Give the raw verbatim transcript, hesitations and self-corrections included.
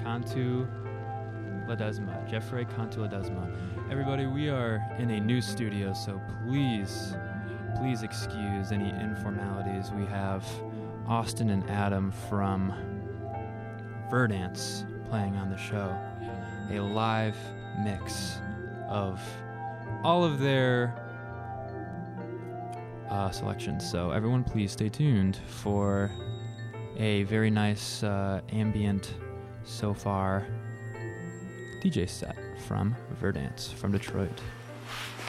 Cantu Ledesma. Jeffrey Cantu Ledesma. Everybody, we are in a new studio, so please, please excuse any informalities. We have Austin and Adam from Verdance playing on the show. A live mix of all of their uh, selections. So everyone please stay tuned for a very nice uh, ambient so far D J set from Verdance from Detroit.